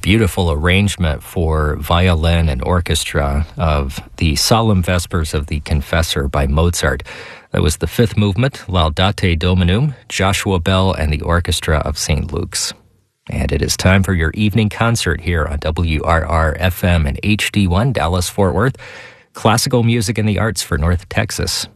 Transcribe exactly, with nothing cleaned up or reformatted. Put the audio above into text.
beautiful arrangement for violin and orchestra of the Solemn Vespers of the Confessor by Mozart. That was the fifth movement, Laudate Dominum, Joshua Bell and the Orchestra of Saint Luke's. And it is time for your evening concert here on W R R F M and H D one Dallas-Fort Worth. Classical music and the arts for North Texas.